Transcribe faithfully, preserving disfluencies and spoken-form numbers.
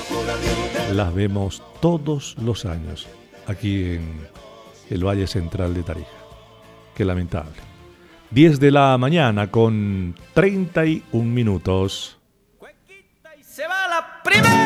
las vemos todos los años aquí en el Valle Central de Tarija. Qué lamentable. diez de la mañana con treinta y un minutos. Se va la primera.